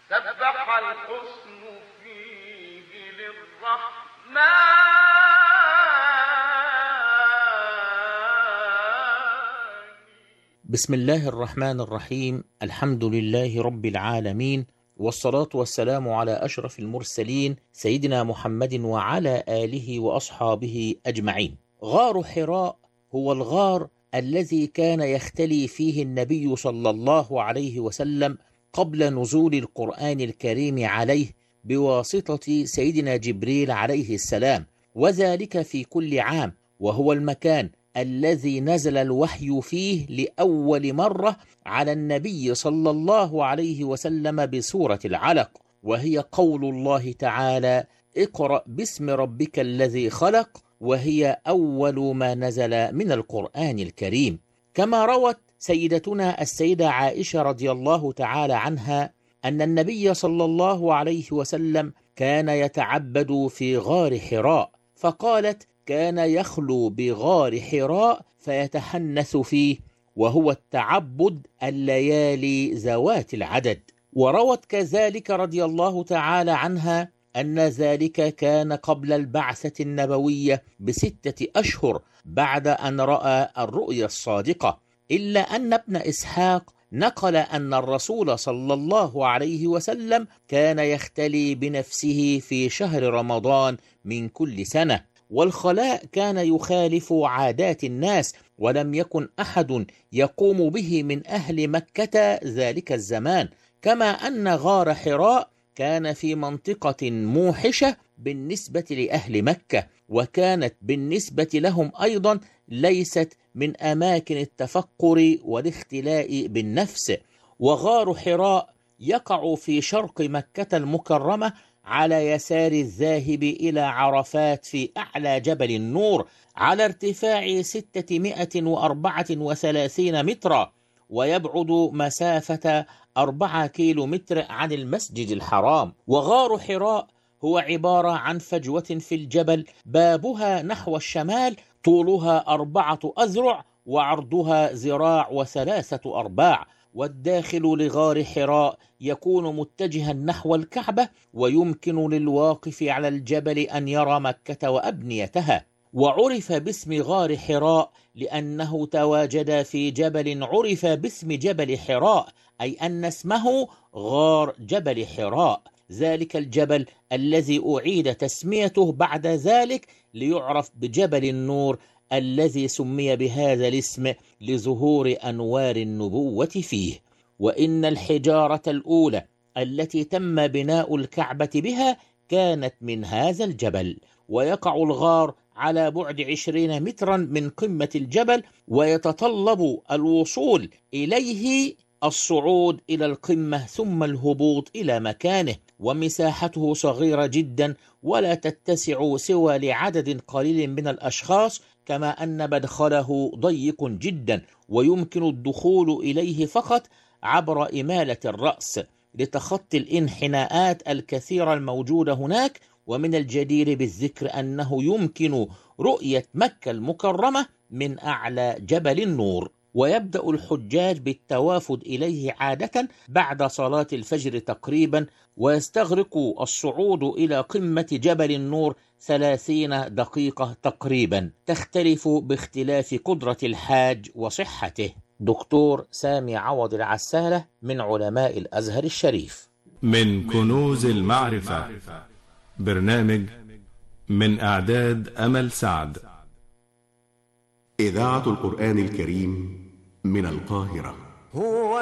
سبح الحسن فيه للرحمن. بسم الله الرحمن الرحيم. الحمد لله رب العالمين، والصلاة والسلام على أشرف المرسلين سيدنا محمد وعلى آله وأصحابه أجمعين. غار حراء هو الغار الذي كان يختلي فيه النبي صلى الله عليه وسلم قبل نزول القرآن الكريم عليه بواسطة سيدنا جبريل عليه السلام، وذلك في كل عام، وهو المكان الذي نزل الوحي فيه لأول مرة على النبي صلى الله عليه وسلم بسورة العلق، وهي قول الله تعالى: اقرأ باسم ربك الذي خلق، وهي أول ما نزل من القرآن الكريم. كما روت سيدتنا السيدة عائشة رضي الله تعالى عنها أن النبي صلى الله عليه وسلم كان يتعبد في غار حراء، فقالت: كان يخلو بغار حراء فيتحنث فيه، وهو التعبد الليالي ذوات العدد. وروت كذلك رضي الله تعالى عنها أن ذلك كان قبل البعثة النبوية ب6 أشهر بعد أن رأى الرؤيا الصادقة، إلا أن ابن إسحاق نقل أن الرسول صلى الله عليه وسلم كان يختلي بنفسه في شهر رمضان من كل سنة، والخلاء كان يخالف عادات الناس، ولم يكن أحد يقوم به من أهل مكة ذلك الزمان. كما أن غار حراء كان في منطقة موحشة بالنسبة لأهل مكة، وكانت بالنسبة لهم أيضا ليست من أماكن التفكر والاختلاء بالنفس. وغار حراء يقع في شرق مكة المكرمة على يسار الذاهب إلى عرفات في أعلى جبل النور على ارتفاع 634 مترا، ويبعد مسافة 4 كيلومتر عن المسجد الحرام. وغار حراء هو عبارة عن فجوة في الجبل بابها نحو الشمال، طولها 4 أذرع وعرضها 1.3 أرباع. والداخل لغار حراء يكون متجها نحو الكعبة، ويمكن للواقف على الجبل أن يرى مكة وأبنيتها. وعرف باسم غار حراء لأنه تواجد في جبل عرف باسم جبل حراء، أي أن اسمه غار جبل حراء، ذلك الجبل الذي أعيد تسميته بعد ذلك ليعرف بجبل النور الذي سمي بهذا الاسم لظهور أنوار النبوة فيه. وإن الحجارة الأولى التي تم بناء الكعبة بها كانت من هذا الجبل. ويقع الغار على بعد 20 مترا من قمة الجبل، ويتطلب الوصول إليه الصعود إلى القمة ثم الهبوط إلى مكانه. ومساحته صغيرة جدا ولا تتسع سوى لعدد قليل من الأشخاص، كما أن مدخله ضيق جدا، ويمكن الدخول إليه فقط عبر إمالة الرأس لتخطي الانحناءات الكثيرة الموجودة هناك. ومن الجدير بالذكر أنه يمكن رؤية مكة المكرمة من أعلى جبل النور. ويبدأ الحجاج بالتوافد إليه عادة بعد صلاة الفجر تقريبا، ويستغرق الصعود إلى قمة جبل النور 30 دقيقة تقريبا، تختلف باختلاف قدرة الحاج وصحته. دكتور سامي عوض العسالة من علماء الأزهر الشريف. من كنوز المعرفة، برنامج من إعداد أمل سعد. إذاعة القرآن الكريم من القاهرة.